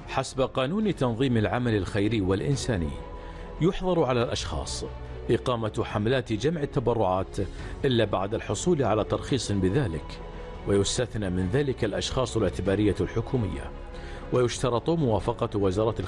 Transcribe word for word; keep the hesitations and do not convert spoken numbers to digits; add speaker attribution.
Speaker 1: حسب قانون تنظيم العمل الخيري والإنساني، يحظر على الأشخاص إقامة حملات جمع التبرعات إلا بعد الحصول على ترخيص بذلك، ويستثنى من ذلك الأشخاص الاعتبارية الحكومية، ويشترط موافقة وزارة